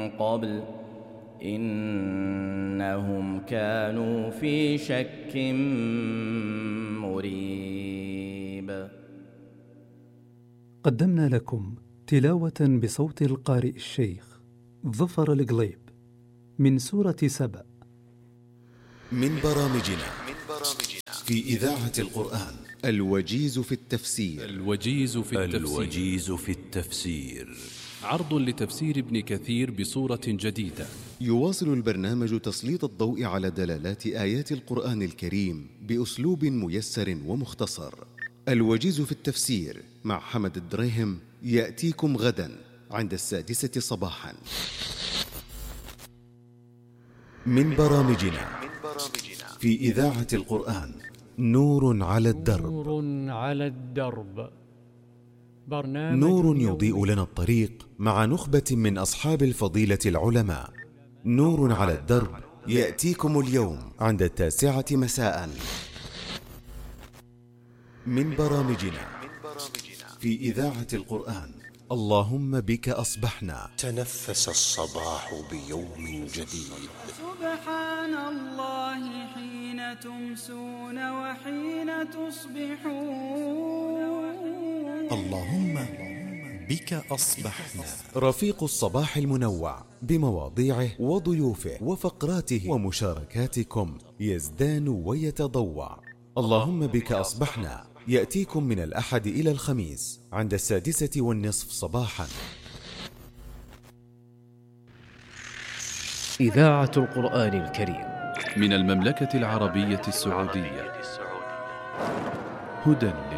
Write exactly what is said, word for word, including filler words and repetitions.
قبل إنهم كانوا في شك مريب. قدمنا لكم تلاوة بصوت القارئ الشيخ ظفر القليب من سورة سبأ من برامجنا في إذاعة القرآن الوجيز في التفسير. الوجيز في التفسير, الوجيز في التفسير. عرض لتفسير ابن كثير بصورة جديدة. يواصل البرنامج تسليط الضوء على دلالات آيات القرآن الكريم بأسلوب ميسر ومختصر. الوجيز في التفسير مع حمد الدريهم يأتيكم غدا عند السادسة صباحا. من برامجنا في إذاعة القرآن نور على الدرب. نور على الدرب برنامج نور يضيء لنا الطريق مع نخبة من أصحاب الفضيلة العلماء. نور على الدرب يأتيكم اليوم عند التاسعة مساء. من برامجنا في إذاعة القرآن اللهم بك أصبحنا. تنفس الصباح بيوم جديد. سبحان الله حين تمسون وحين تصبحون. اللهم بك أصبحنا. رفيق الصباح المنوع بمواضيعه وضيوفه وفقراته ومشاركاتكم يزدان ويتضوع. اللهم بك أصبحنا يأتيكم من الأحد إلى الخميس عند السادسة والنصف صباحا. إذاعة القرآن الكريم من المملكة العربية السعودية. هدى